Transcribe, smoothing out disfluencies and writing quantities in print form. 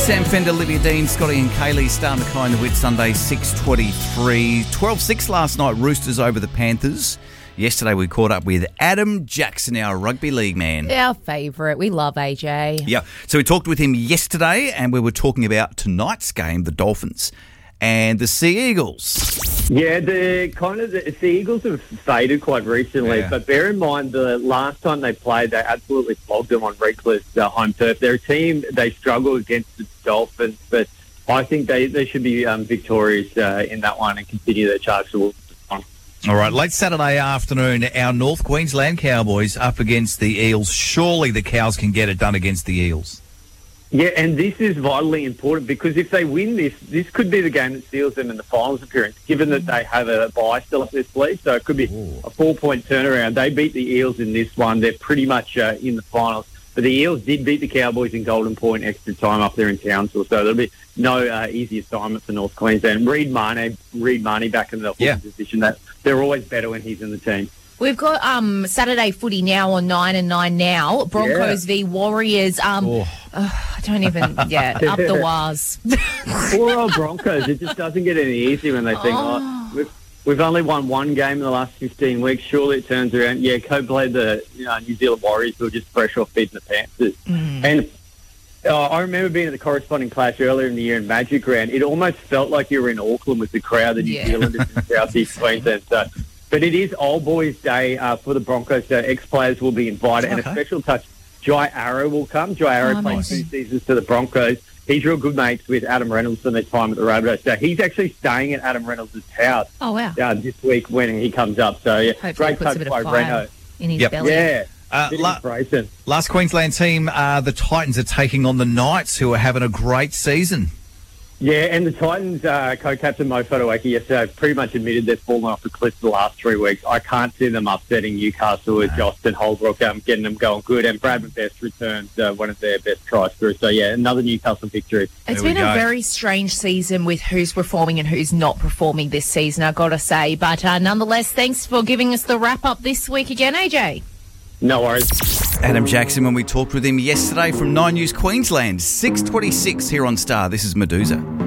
Sam Fender, Olivia Dean, Scotty and Kaylee, Star McKay and the Wit, Sunday 6:23. 12-6 last night, Roosters over the Panthers. Yesterday we caught up with Adam Jackson, our rugby league man. Our favourite. We love AJ. Yeah, so we talked with him yesterday and we were talking about tonight's game, the Dolphins and the Sea Eagles. Yeah, the Sea Eagles have faded quite recently, but bear in mind the last time they played, they absolutely flogged them on Redcliffe's home turf. They're a team, they struggle against the Dolphins, but I think they should be victorious in that one and continue their charge towards on. All right, late Saturday afternoon, our North Queensland Cowboys up against the Eels. Surely the Cows can get it done against the Eels. Yeah, and this is vitally important because if they win this could be the game that seals them in the finals appearance, given that they have a bye still up their sleeve. So it could be a 4-point turnaround. They beat the Eels in this one. They're pretty much in the finals. But the Eels did beat the Cowboys in Golden Point extra time up there in Townsville. So there'll be no easy assignment for North Queensland. Reid Marnie back in the position. That they're always better when he's in the team. We've got Saturday footy now on 9 and 9 now. Broncos v Warriors. I don't even, up the waz. Poor old Broncos. It just doesn't get any easier when they think, we've only won one game in the last 15 weeks. Surely it turns around. Yeah, co-played the New Zealand Warriors who were just fresh off beating the Panthers. And I remember being at the corresponding clash earlier in the year in Magic Round. It almost felt like you were in Auckland with the crowd, the New Zealanders in South East Queensland. So, but it is Old Boys Day for the Broncos, so ex-players will be invited. And a special touch, Jai Arrow will come. Jai Arrow played 2 seasons for the Broncos. He's real good mates with Adam Reynolds from their time at the Rabbitohs. So he's actually staying at Adam Reynolds' house this week when he comes up. So, great touch by Reno. In his belly. Yeah. Last Queensland team, the Titans are taking on the Knights, who are having a great season. Yeah, and the Titans co-captain Mo Fotuaika yesterday pretty much admitted they've fallen off the cliff the last 3 weeks. I can't see them upsetting Newcastle with Justin Holbrook getting them going good. And Bradman Best returns one of their best try scorers. So, another Newcastle victory. It's been a very strange season with who's performing and who's not performing this season, I've got to say. But nonetheless, thanks for giving us the wrap-up this week again, AJ. No worries. Adam Jackson, when we talked with him yesterday from 9 News Queensland, 6:26 here on Star. This is Medusa.